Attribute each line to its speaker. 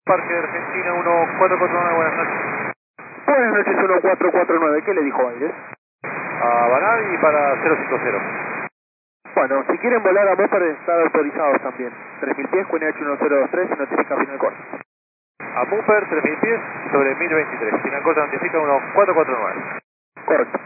Speaker 1: Parque Argentina 1449, buenas noches.
Speaker 2: Buenas noches, 1449, ¿qué le dijo Aires?
Speaker 1: A Banal y para 050.
Speaker 2: Bueno, si quieren volar a Mopar están autorizados también. 3000 pies, QNH 1023 y notifica final corto.
Speaker 1: A Mupper, 3000 pies sobre 1023. Final corta notifica 1449.
Speaker 2: Correcto.